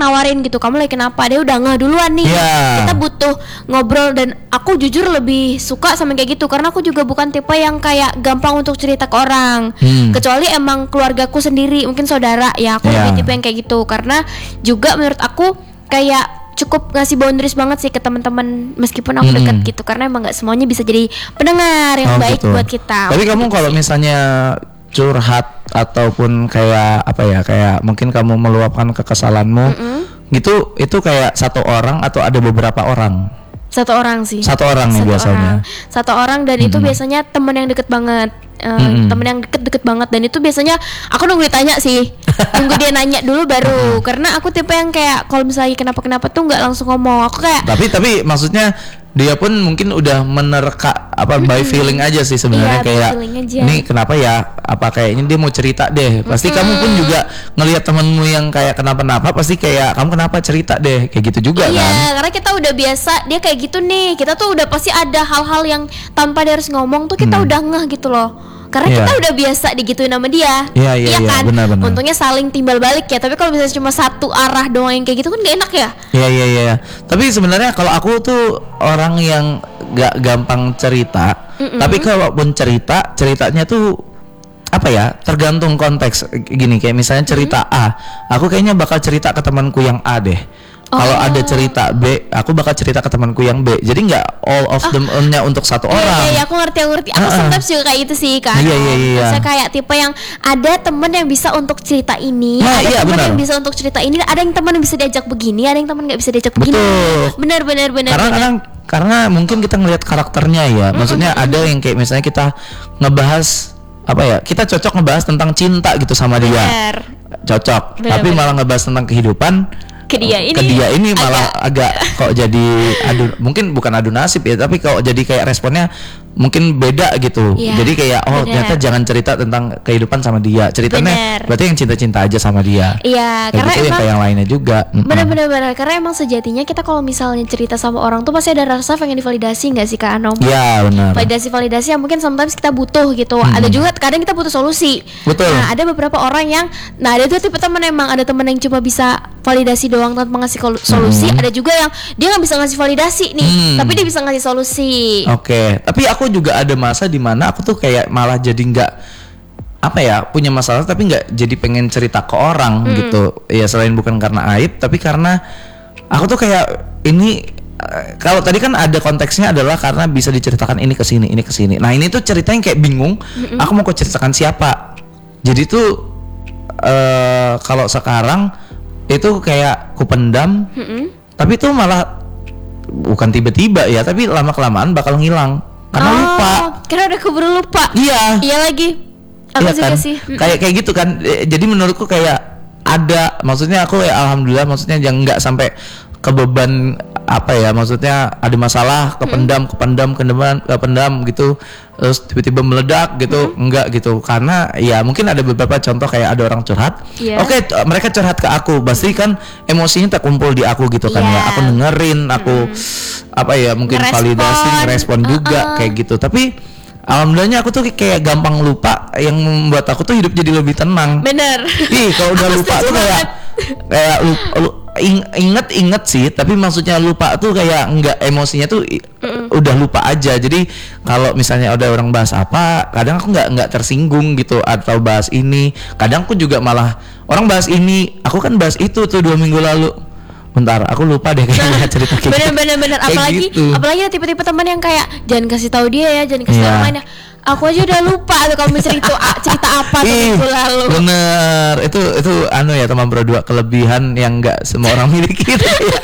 nawarin gitu, kamu lagi kenapa, dia udah ngeh duluan nih. Kita butuh ngobrol, dan aku jujur lebih suka sama kayak gitu karena aku juga bukan tipe yang kayak gampang untuk cerita ke orang, kecuali emang keluargaku sendiri, mungkin saudara ya, aku lebih tipe yang kayak gitu. Karena juga menurut aku kayak cukup ngasih boundaries banget sih ke teman-teman meskipun aku dekat gitu, karena emang nggak semuanya bisa jadi pendengar yang baik buat kita. Tapi kamu kalau misalnya curhat ataupun kayak apa ya, kayak mungkin kamu meluapkan kekesalanmu gitu, itu kayak satu orang atau ada beberapa orang? Satu orang sih. Satu orang nih biasanya. Satu orang, dan itu biasanya temen yang deket banget. Temen yang deket banget, dan itu biasanya aku nunggu ditanya sih. Nunggu dia nanya dulu baru. Karena aku tipe yang kayak kalau misalnya kenapa-kenapa tuh nggak langsung ngomong. Aku kayak Tapi maksudnya dia pun mungkin udah menerka apa by feeling aja sih sebenarnya, kayak ini kenapa ya, apa kayaknya dia mau cerita deh. Pasti kamu pun juga ngelihat temenmu yang kayak kenapa-napa, pasti kayak kamu kenapa cerita deh, kayak gitu juga kan. Iya, karena kita udah biasa dia kayak gitu nih. Kita tuh udah pasti ada hal-hal yang tanpa dia harus ngomong tuh kita udah ngeh gitu loh. Karena kita udah biasa digituin sama dia. Iya kan? Benar. Untungnya saling timbal balik ya. Tapi kalau misalnya cuma satu arah doang yang kayak gitu kan gak enak ya. Iya. Tapi sebenarnya kalau aku tuh orang yang gak gampang cerita. Tapi kalaupun ceritanya tuh apa ya, tergantung konteks. Gini, kayak misalnya cerita A, aku kayaknya bakal cerita ke temanku yang A deh. Kalau ada cerita B, aku bakal cerita ke temanku yang B. Jadi nggak all of them-nya untuk satu orang. Iya, aku ngerti. Aku sometimes juga kayak itu sih kan. Iya. Saya kayak tipe yang ada temen yang bisa untuk cerita ini, ada temen yang bisa untuk cerita ini, ada yang temen yang bisa diajak begini, ada yang temen nggak bisa diajak begini. Benar. Karena mungkin kita ngelihat karakternya ya. Maksudnya ada yang kayak misalnya kita ngebahas apa ya, kita cocok ngebahas tentang cinta gitu sama dia. Cocok. Tapi malah ngebahas tentang kehidupan ke dia ini malah agak kok jadi mungkin bukan adu nasib ya, tapi kok jadi kayak responnya mungkin beda gitu. Jadi kayak ternyata jangan cerita tentang kehidupan sama dia, ceritanya berarti yang cinta-cinta aja sama dia. Iya, karena gitu, emang kayak yang lainnya juga. Benar. Karena emang sejatinya kita kalau misalnya cerita sama orang tuh pasti ada rasa pengen divalidasi nggak sih Kak Anom? Iya benar. Validasi yang mungkin sometimes kita butuh gitu. Ada juga kadang kita butuh solusi. Betul. Nah ada beberapa orang yang, ada tuh tipe teman, emang ada teman yang cuma bisa validasi doang tanpa ngasih solusi. Ada juga yang dia nggak bisa ngasih validasi nih, tapi dia bisa ngasih solusi. Oke. Tapi aku juga ada masa di mana aku tuh kayak malah jadi nggak apa ya, punya masalah tapi nggak jadi pengen cerita ke orang gitu. Ya selain bukan karena aib, tapi karena aku tuh kayak ini kalau tadi kan ada konteksnya adalah karena bisa diceritakan ini ke sini. Nah ini tuh ceritanya kayak bingung. Aku mau ceritakan siapa. Jadi tuh kalau sekarang itu kayak kupendam, tapi tuh malah bukan tiba-tiba ya, tapi lama-kelamaan bakal ngilang karena lupa. Karena udah keburu lupa. Iya lagi. Aku juga kan? sih. Kayak gitu kan. Jadi menurutku kayak ada, maksudnya aku ya alhamdulillah, maksudnya yang nggak sampai kebeban apa ya, maksudnya ada masalah kependam gitu, terus tiba-tiba meledak gitu, enggak gitu. Karena ya mungkin ada beberapa contoh kayak ada orang curhat, mereka curhat ke aku, pasti kan emosinya terkumpul di aku gitu kan ya, aku dengerin, aku apa ya, mungkin validasi, ngerespon juga kayak gitu. Tapi alhamdulillahnya aku tuh kayak gampang lupa, yang membuat aku tuh hidup jadi lebih tenang. Bener. Kalau udah lupa tuh kayak inget sih, tapi maksudnya lupa tuh kayak enggak, emosinya tuh udah lupa aja. Jadi kalau misalnya ada orang bahas apa, kadang aku nggak tersinggung gitu, atau bahas ini, kadang aku juga malah orang bahas ini, aku kan bahas itu tuh 2 minggu lalu. Bentar, aku lupa deh kayaknya cerita kayak bener. Apalagi ada tipe-tipe teman yang kayak jangan kasih tahu dia ya, jangan kasih tahu orang lain ya. Aku aja udah lupa tuh kamu cerita apa tuh minggu lalu. Bener, itu ya teman berdua, kelebihan yang nggak semua orang miliki.